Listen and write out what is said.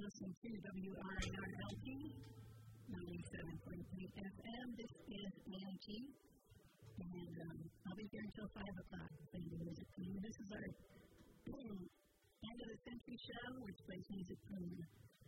listening to WRIR-LP 97.3 FM. This is Annie G. And I'll be here until 5 o'clock playing the music for you. This is our end of the century show, which plays music from